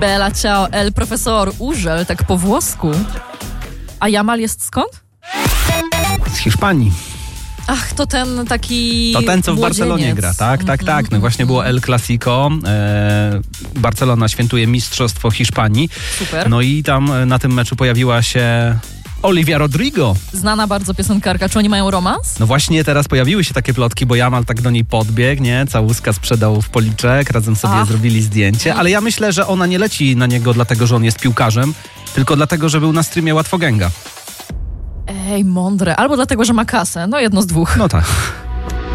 Bella ciao, el profesor, Urzel, tak po włosku. A Jamal jest skąd? Z Hiszpanii. Ach, to ten taki To ten, co w Barcelonie gra, tak. No właśnie było El Clasico. Barcelona świętuje mistrzostwo Hiszpanii. Super. No i tam na tym meczu pojawiła się Olivia Rodrigo. Znana bardzo piosenkarka. Czy oni mają romans? No właśnie teraz pojawiły się takie plotki, bo Jamal tak do niej podbiegł, nie? Całuska sprzedał w policzek, razem sobie zrobili zdjęcie. Ale ja myślę, że ona nie leci na niego dlatego, że on jest piłkarzem, tylko dlatego, że był na streamie Łatwogęga. Ej, mądre. Albo dlatego, że ma kasę. No jedno z dwóch. No tak.